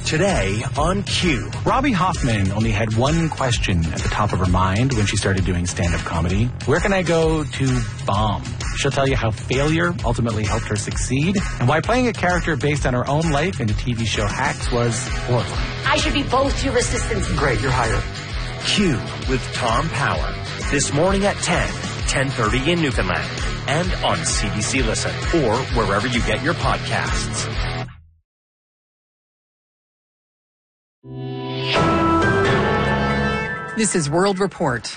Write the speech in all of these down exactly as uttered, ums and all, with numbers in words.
Today on Q. Robbie Hoffman only had one question at the top of her mind when she started doing stand-up comedy. Where can I go to bomb? She'll tell you how failure ultimately helped her succeed and why playing a character based on her own life in the T V show Hacks was horrifying. I should be both your assistants. Great, you're hired. Q with Tom Power. This morning at ten, ten thirty in Newfoundland. And on C B C Listen or wherever you get your podcasts. This is World Report.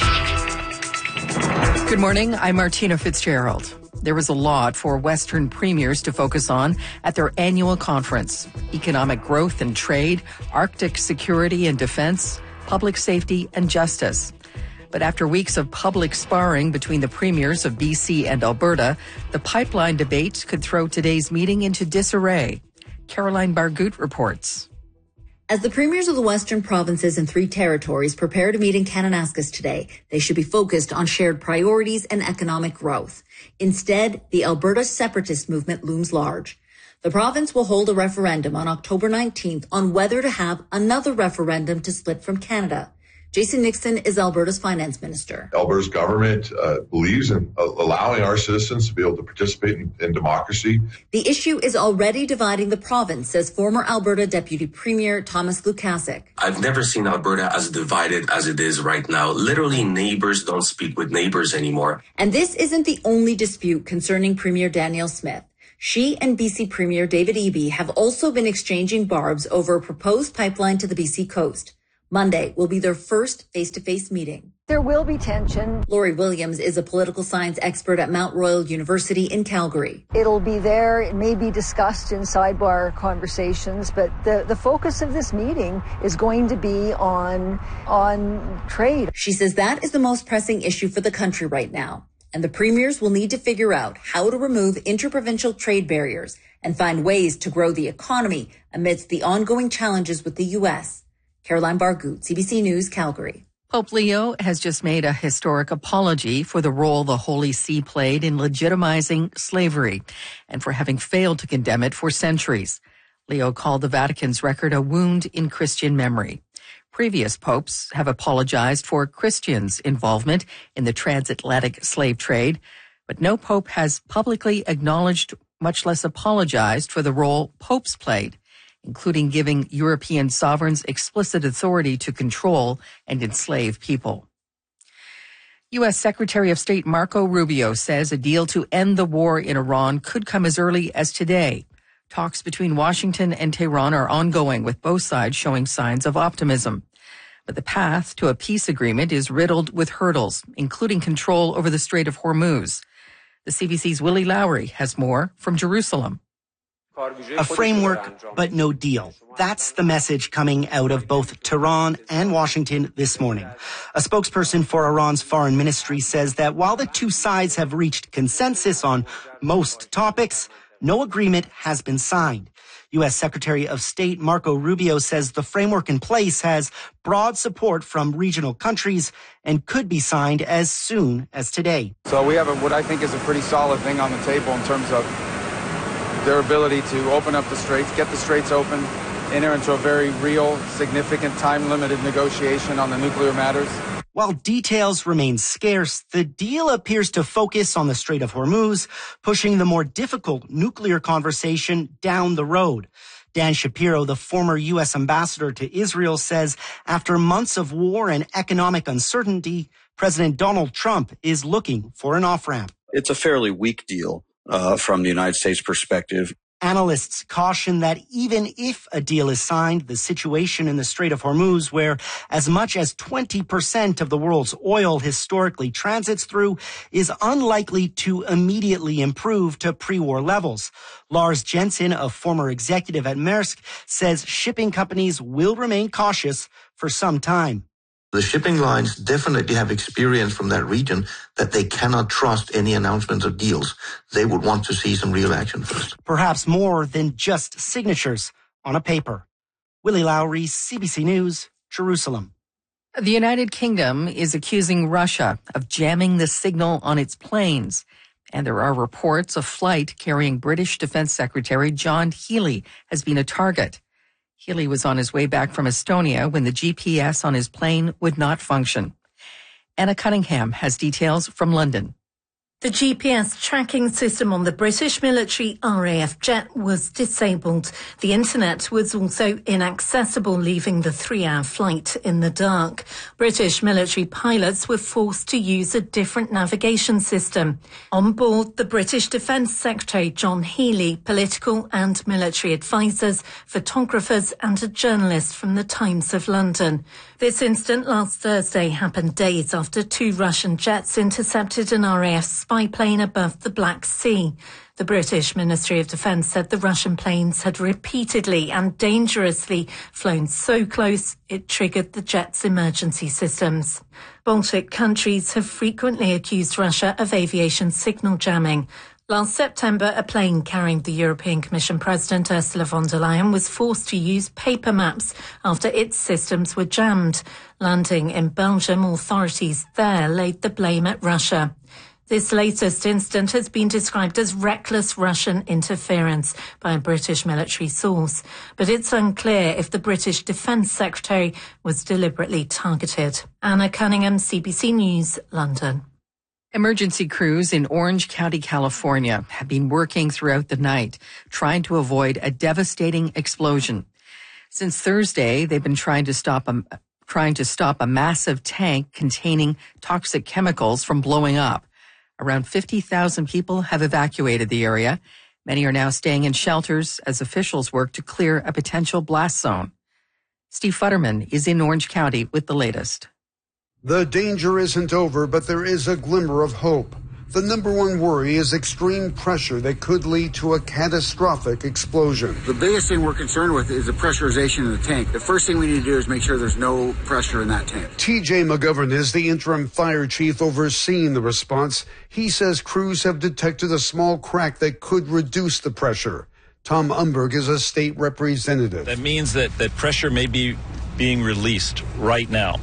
Good morning. I'm Martina Fitzgerald. There was a lot for Western premiers to focus on at their annual conference. Economic growth and trade, Arctic security and defense, public safety and justice. But after weeks of public sparring between the premiers of B C and Alberta, the pipeline debate could throw today's meeting into disarray. Caroline Bargut reports. As the premiers of the Western provinces and three territories prepare to meet in Kananaskis today, they should be focused on shared priorities and economic growth. Instead, the Alberta separatist movement looms large. The province will hold a referendum on October nineteenth on whether to have another referendum to split from Canada. Jason Nixon is Alberta's finance minister. Alberta's government uh, believes in uh, allowing our citizens to be able to participate in, in democracy. The issue is already dividing the province, says former Alberta Deputy Premier Thomas Lukasik. I've never seen Alberta as divided as it is right now. Literally, neighbors don't speak with neighbors anymore. And this isn't the only dispute concerning Premier Danielle Smith. She and B C Premier David Eby have also been exchanging barbs over a proposed pipeline to the B C coast. Monday will be their first face-to-face meeting. There will be tension. Lori Williams is a political science expert at Mount Royal University in Calgary. It'll be there. It may be discussed in sidebar conversations, but the, the focus of this meeting is going to be on, on trade. She says that is the most pressing issue for the country right now. And the premiers will need to figure out how to remove interprovincial trade barriers and find ways to grow the economy amidst the ongoing challenges with the U S. Caroline Bargut, C B C News, Calgary. Pope Leo has just made a historic apology for the role the Holy See played in legitimizing slavery and for having failed to condemn it for centuries. Leo called the Vatican's record a wound in Christian memory. Previous popes have apologized for Christians' involvement in the transatlantic slave trade, but no pope has publicly acknowledged, much less apologized, for the role popes played, including giving European sovereigns explicit authority to control and enslave people. U S. Secretary of State Marco Rubio says a deal to end the war in Iran could come as early as today. Talks between Washington and Tehran are ongoing, with both sides showing signs of optimism. But the path to a peace agreement is riddled with hurdles, including control over the Strait of Hormuz. The C B C's Willie Lowry has more from Jerusalem. A framework, but no deal. That's the message coming out of both Tehran and Washington this morning. A spokesperson for Iran's foreign ministry says that while the two sides have reached consensus on most topics, no agreement has been signed. U S. Secretary of State Marco Rubio says the framework in place has broad support from regional countries and could be signed as soon as today. So we have a, what I think is a pretty solid thing on the table in terms of their ability to open up the straits, get the straits open, enter into a very real, significant, time-limited negotiation on the nuclear matters. While details remain scarce, the deal appears to focus on the Strait of Hormuz, pushing the more difficult nuclear conversation down the road. Dan Shapiro, the former U S ambassador to Israel, says after months of war and economic uncertainty, President Donald Trump is looking for an off-ramp. It's a fairly weak deal. Uh, from the United States perspective. Analysts caution that even if a deal is signed, the situation in the Strait of Hormuz, where as much as twenty percent of the world's oil historically transits through, is unlikely to immediately improve to pre-war levels. Lars Jensen, a former executive at Maersk, says shipping companies will remain cautious for some time. The shipping lines definitely have experience from that region that they cannot trust any announcements of deals. They would want to see some real action first. Perhaps more than just signatures on a paper. Willie Lowry, C B C News, Jerusalem. The United Kingdom is accusing Russia of jamming the signal on its planes. And there are reports a flight carrying British Defense Secretary John Healey has been a target. Healy was on his way back from Estonia when the G P S on his plane would not function. Anna Cunningham has details from London. The G P S tracking system on the British military R A F jet was disabled. The internet was also inaccessible, leaving the three-hour flight in the dark. British military pilots were forced to use a different navigation system. On board, the British Defence Secretary John Healey, political and military advisers, photographers and a journalist from the Times of London. This incident last Thursday happened days after two Russian jets intercepted an R A F spy plane above the Black Sea. The British Ministry of Defence said the Russian planes had repeatedly and dangerously flown so close it triggered the jet's emergency systems. Baltic countries have frequently accused Russia of aviation signal jamming. Last September, a plane carrying the European Commission President Ursula von der Leyen was forced to use paper maps after its systems were jammed. Landing in Belgium, authorities there laid the blame at Russia. This latest incident has been described as reckless Russian interference by a British military source, but it's unclear if the British Defence Secretary was deliberately targeted. Anna Cunningham, C B C News, London. Emergency crews in Orange County, California, have been working throughout the night, trying to avoid a devastating explosion. Since Thursday, they've been trying to stop a, trying to stop a massive tank containing toxic chemicals from blowing up. Around fifty thousand people have evacuated the area. Many are now staying in shelters as officials work to clear a potential blast zone. Steve Futterman is in Orange County with the latest. The danger isn't over, but there is a glimmer of hope. The number one worry is extreme pressure that could lead to a catastrophic explosion. The biggest thing we're concerned with is the pressurization of the tank. The first thing we need to do is make sure there's no pressure in that tank. T J McGovern is the interim fire chief overseeing the response. He says crews have detected a small crack that could reduce the pressure. Tom Umberg is a state representative. That means that, that pressure may be being released right now.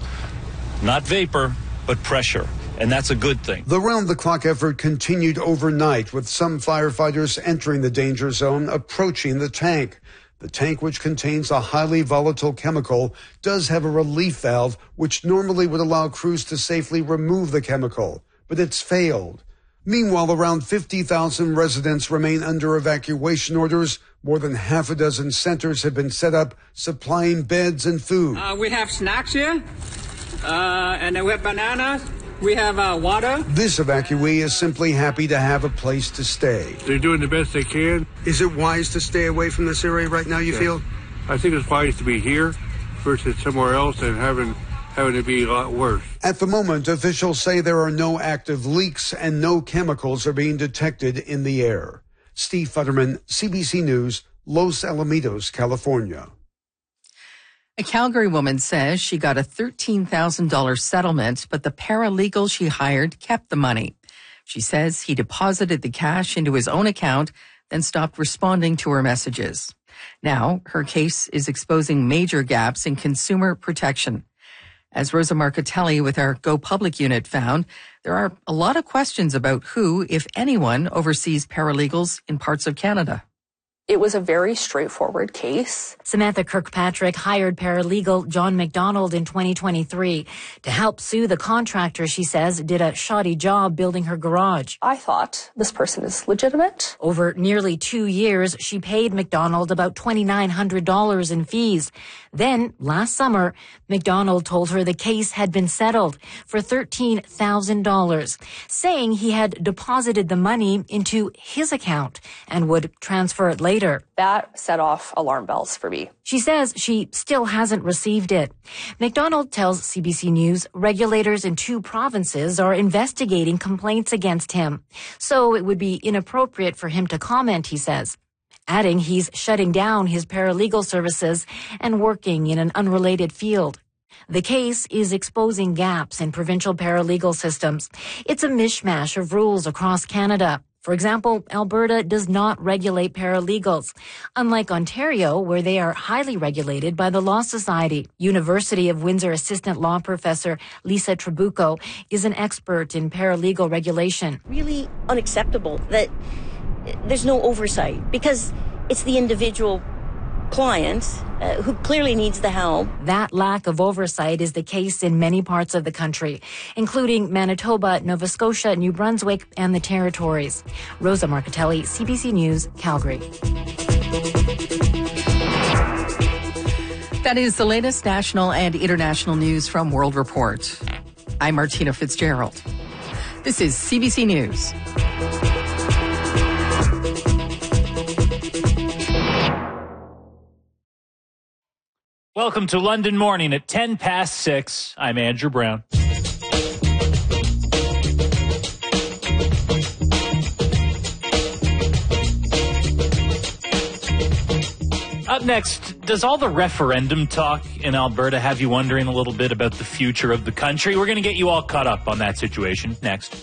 Not vapor, but pressure. And that's a good thing. The round-the-clock effort continued overnight, with some firefighters entering the danger zone, approaching the tank. The tank, which contains a highly volatile chemical, does have a relief valve, which normally would allow crews to safely remove the chemical. But it's failed. Meanwhile, around fifty thousand residents remain under evacuation orders. More than half a dozen centers have been set up, supplying beds and food. Uh, we have snacks here, uh, and then we have bananas. We have uh, water. This evacuee is simply happy to have a place to stay. They're doing the best they can. Is it wise to stay away from this area right now, you yeah. feel? I think it's wise to be here versus somewhere else and having having to be a lot worse. At the moment, officials say there are no active leaks and no chemicals are being detected in the air. Steve Futterman, C B C News, Los Alamitos, California. A Calgary woman says she got a thirteen thousand dollars settlement, but the paralegal she hired kept the money. She says he deposited the cash into his own account, then stopped responding to her messages. Now, her case is exposing major gaps in consumer protection. As Rosa Marcatelli with our Go Public unit found, there are a lot of questions about who, if anyone, oversees paralegals in parts of Canada. It was a very straightforward case. Samantha Kirkpatrick hired paralegal John McDonald in twenty twenty-three to help sue the contractor she says did a shoddy job building her garage. I thought this person is legitimate. Over nearly two years, she paid McDonald about two thousand nine hundred dollars in fees. Then, last summer, McDonald told her the case had been settled for thirteen thousand dollars, saying he had deposited the money into his account and would transfer it later. Later. That set off alarm bells for me. She says she still hasn't received it. McDonald tells C B C News regulators in two provinces are investigating complaints against him. So it would be inappropriate for him to comment, he says, adding he's shutting down his paralegal services and working in an unrelated field. The case is exposing gaps in provincial paralegal systems. It's a mishmash of rules across Canada. For example, Alberta does not regulate paralegals, unlike Ontario, where they are highly regulated by the Law Society. University of Windsor assistant law professor Lisa Trabucco is an expert in paralegal regulation. Really unacceptable that there's no oversight because it's the individual client uh, who clearly needs the help. That lack of oversight is the case in many parts of the country, including Manitoba, Nova Scotia, New Brunswick, and the Territories. Rosa Marcatelli, C B C News, Calgary. That is the latest national and international news from World Report. I'm Martina Fitzgerald. This is C B C News. Welcome to London Morning at ten past six. I'm Andrew Brown. Up next, does all the referendum talk in Alberta have you wondering a little bit about the future of the country? We're going to get you all caught up on that situation next.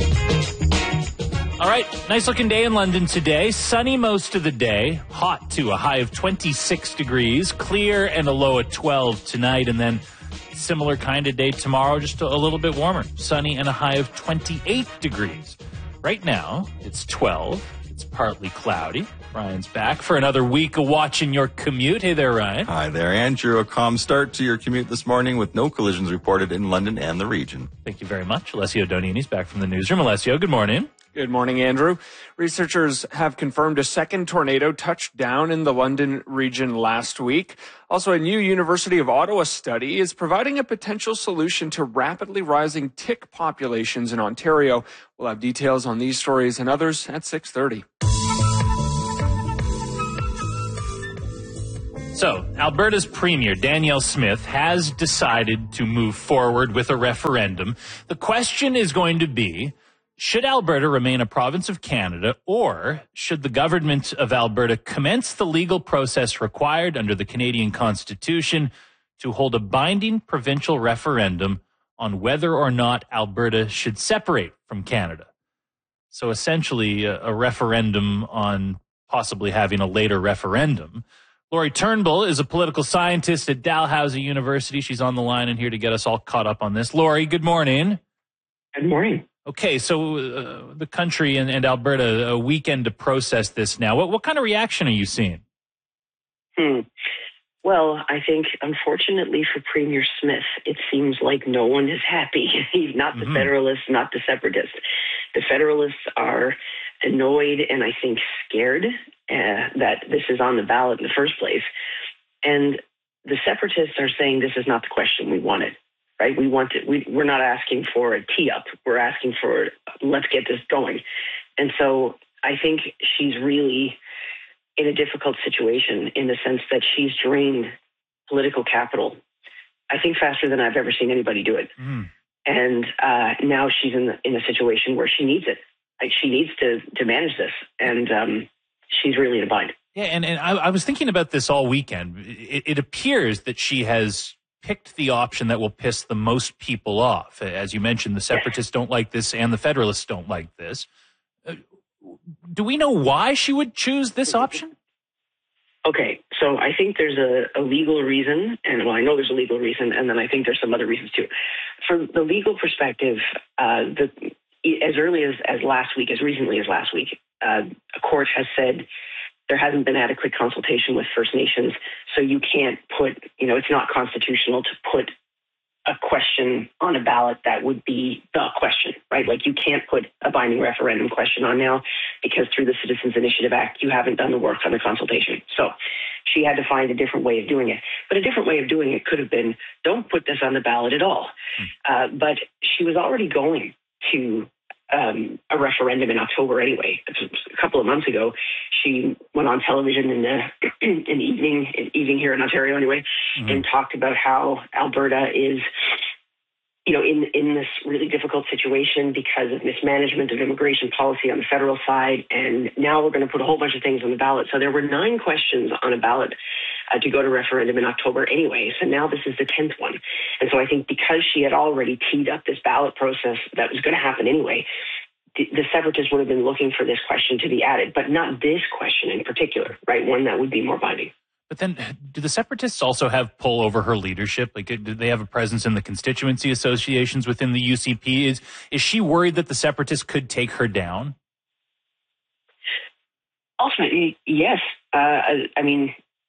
All right, nice looking day in London today. Sunny most of the day. Hot too, a high of twenty-six degrees. Clear and a low at twelve tonight. And then similar kind of day tomorrow, just a little bit warmer. Sunny and a high of twenty-eight degrees. Right now, it's twelve. It's partly cloudy. Ryan's back for another week of watching your commute. Hey there, Ryan. Hi there, Andrew. A calm start to your commute this morning with no collisions reported in London and the region. Thank you very much. Alessio Donini's back from the newsroom. Alessio, good morning. Good morning, Andrew. Researchers have confirmed a second tornado touched down in the London region last week. Also, a new University of Ottawa study is providing a potential solution to rapidly rising tick populations in Ontario. We'll have details on these stories and others at six thirty. So, Alberta's Premier, Danielle Smith, has decided to move forward with a referendum. The question is going to be, should Alberta remain a province of Canada, or should the government of Alberta commence the legal process required under the Canadian Constitution to hold a binding provincial referendum on whether or not Alberta should separate from Canada? So essentially, a, a referendum on possibly having a later referendum. Lori Turnbull is a political scientist at Dalhousie University. She's on the line and here to get us all caught up on this. Lori, good morning. Good morning. Okay, so uh, the country and, and Alberta, a weekend to process this now. What, what kind of reaction are you seeing? Hmm. Well, I think, unfortunately for Premier Smith, it seems like no one is happy. He's not the mm-hmm. Federalists, not the Separatists. The Federalists are annoyed and I think scared uh, that this is on the ballot in the first place. And the Separatists are saying this is not the question we wanted, right? We want it. We, we're not asking for a tee-up. We're asking for, let's get this going. And so I think she's really in a difficult situation in the sense that she's drained political capital, I think, faster than I've ever seen anybody do it. Mm. And uh, now she's in, the, in a situation where she needs it. Like, she needs to, to manage this, and um, she's really in a bind. Yeah, and, and I, I was thinking about this all weekend. It, it appears that she has picked the option that will piss the most people off. As you mentioned, the Separatists yes. don't like this, and the Federalists don't like this. Uh, do we know why she would choose this option? Okay, so I think there's a, a legal reason, and well, I know there's a legal reason, and then I think there's some other reasons too. From the legal perspective, uh, the as early as, as last week, as recently as last week, uh, a court has said there hasn't been adequate consultation with First Nations, so you can't put, you know, it's not constitutional to put a question on a ballot that would be the question, right? Like, you can't put a binding referendum question on now because through the Citizens Initiative Act, you haven't done the work on the consultation. So she had to find a different way of doing it. But a different way of doing it could have been, don't put this on the ballot at all. Uh, but she was already going to um, a referendum in October anyway. A couple of months ago, she went on television in the, in the evening, in evening here in Ontario anyway, mm-hmm. and talked about how Alberta is, you know, in in this really difficult situation because of mismanagement of immigration policy on the federal side, and now we're going to put a whole bunch of things on the ballot. So there were nine questions on a ballot uh, to go to referendum in October anyway, so now this is the tenth one. And so I think because she had already teed up this ballot process that was going to happen anyway, the, the Separatists would have been looking for this question to be added, but not this question in particular, right? One that would be more binding. But then, do the Separatists also have pull over her leadership? Like, do they have a presence in the constituency associations within the U C P? Is is she worried that the Separatists could take her down? Ultimately, yes. Uh, I, I mean,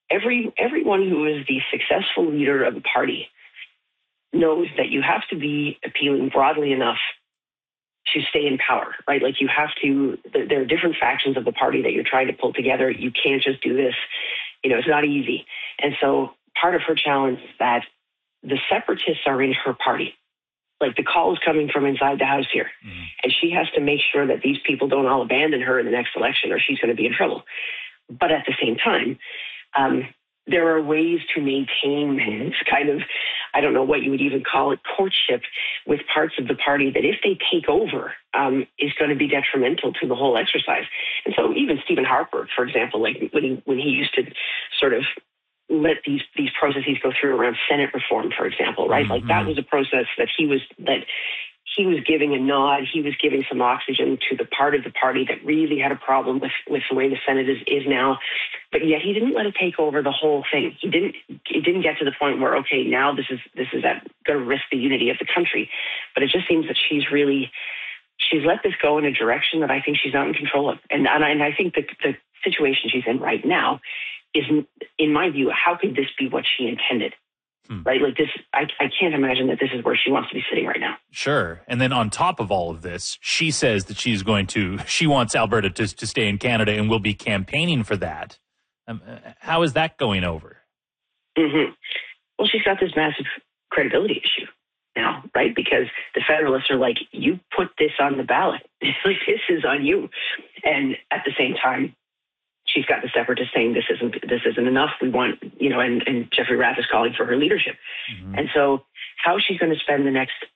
every everyone who is the successful leader of a party knows that you have to be appealing broadly enough to stay in power, right? Like you have to, there are different factions of the party that you're trying to pull together. You can't just do this. You know, it's not easy. And so part of her challenge is that the separatists are in her party. Like the call is coming from inside the house here. Mm. And she has to make sure that these people don't all abandon her in the next election or she's going to be in trouble. But at the same time, um, there are ways to maintain this kind of, I don't know what you would even call it, courtship with parts of the party that if they take over um, is going to be detrimental to the whole exercise. And so even Stephen Harper, for example, like when he, when he used to sort of let these these processes go through around Senate reform, for example, right? Mm-hmm. Like that was a process that he was that he was giving a nod, he was giving some oxygen to the part of the party that really had a problem with, with the way the Senate is, is now. But yet he didn't let it take over the whole thing. He didn't it didn't get to the point where, okay, now this is this is going to risk the unity of the country. But it just seems that she's really, she's let this go in a direction that I think she's not in control of. And, and, I, and I think the, the situation she's in right now is, in my view, how could this be what she intended? Hmm. Right? Like this, I, I can't imagine that this is where she wants to be sitting right now. Sure. And then on top of all of this, she says that she's going to, she wants Alberta to, to stay in Canada and will be campaigning for that. Um, how is that going over? Mm-hmm. Well, she's got this massive credibility issue now, right? Because the Federalists are like, you put this on the ballot. Like, this is on you. And at the same time, she's got the Separatists saying this isn't this isn't enough. We want, you know, and, and Jeffrey Rath is calling for her leadership. Mm-hmm. And so how she's going to spend the next